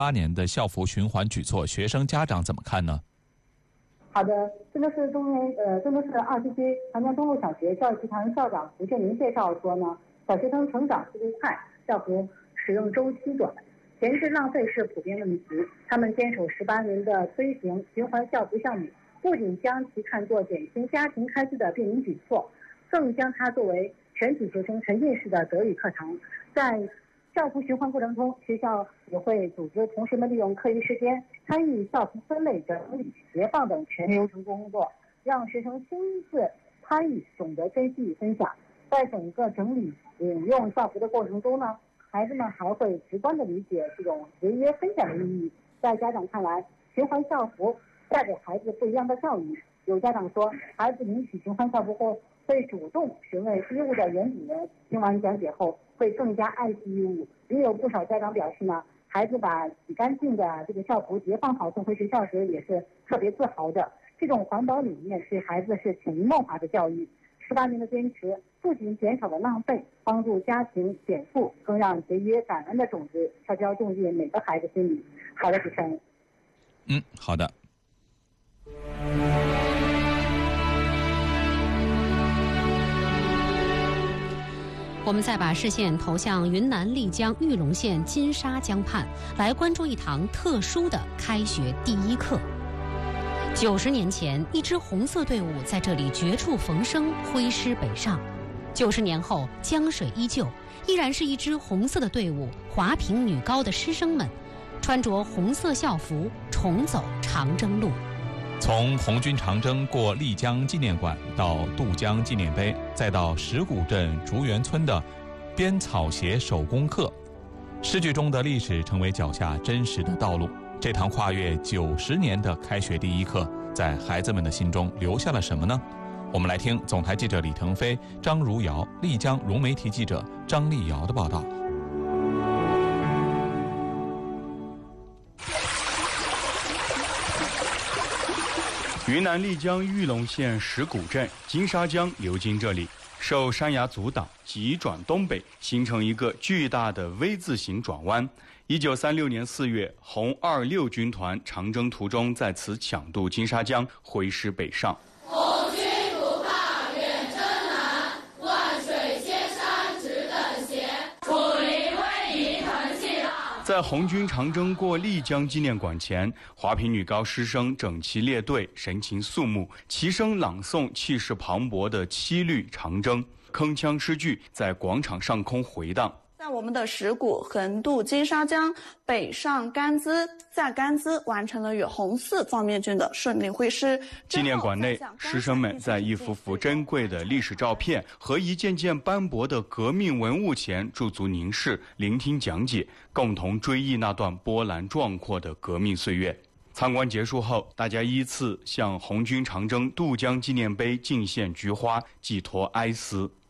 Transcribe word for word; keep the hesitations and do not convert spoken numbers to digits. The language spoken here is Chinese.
八年的校服循环举措，学生家长怎么看呢？ 好的，郑州市中原呃郑州市二七区长江东路小学教育集团校长胡建明介绍说呢，小学生成长速度快，校服使用周期短，闲置浪费是普遍问题。他们坚守十八年的推行循环校服项目，不仅将其看作减轻家庭开支的便民举措，更将它作为全体学生沉浸式的德育课堂。在校服循环过程中，学校也会组织同学们利用课余时间参与校服分类、整理、叠放等全流程工作，让学生亲自参与，懂得珍惜与分享。在整个整理引用校服的过程中呢，孩子们还会直观地理解这种节约分享的意义。在家长看来，循环校服带给孩子不一样的教育。有家长说，孩子领取循环校服后会主动询问衣物的原主人，听完讲解后会更加爱惜衣物。也有不少家长表示呢，孩子把洗干净的这个校服叠放好送回学校时，也是特别自豪的。这种环保理念对孩子是潜移默化的教育。十八年的坚持，不仅减少了浪费，帮助家庭减负，更让节约感恩的种子悄悄种进每个孩子心里。好的，主持人。 嗯，好的。 我们再把视线投向云南丽江玉龙县金沙江畔，来关注一堂特殊的开学第一课。九十年前，一支红色队伍在这里绝处逢生，挥师北上。九十年后，江水依旧，依然是一支红色的队伍。华坪女高的师生们，穿着红色校服，重走长征路。 从红军长征过丽江纪念馆到渡江纪念碑，再到石鼓镇竹园村的编草鞋手工课，诗句中的历史成为脚下真实的道路。这堂跨越九十年的开学第一课，在孩子们的心中留下了什么呢？我们来听总台记者李腾飞、张如瑶、丽江融媒体记者张丽瑶的报道。 云南丽江玉龙县石鼓镇金沙江流经这里，受山崖阻挡，急转东北，形成一个巨大的 V 字形转弯。一九三六年四月，红二六军团长征途中在此抢渡金沙江，挥师北上。 红军不怕远征难，万水千山只等闲，楚林威仪腾气浪。 在红军长征过丽江纪念馆前，华坪女高师生整齐列队，神情肃穆，齐声朗诵气势磅礴的七律长征，铿锵诗句在广场上空回荡。 在我们的石鼓横渡金沙江，北上甘孜，在甘孜完成了与红四方面军的顺利会师。 纪念馆内，师生们在一幅幅珍贵的历史照片和一件件斑驳的革命文物前驻足凝视，聆听讲解，共同追忆那段波澜壮阔的革命岁月。参观结束后，大家依次向红军长征渡江纪念碑敬献菊花，寄托哀思。